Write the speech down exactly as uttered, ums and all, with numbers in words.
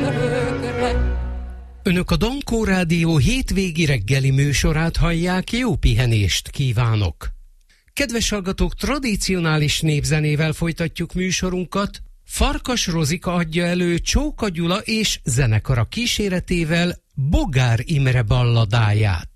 örökre. Önök a Dankó Rádió hétvégi reggeli műsorát hallják, jó pihenést kívánok! Kedves hallgatók, tradicionális népzenével folytatjuk műsorunkat. Farkas Rozika adja elő Csóka Gyula és zenekara kíséretével Bogár Imre balladáját.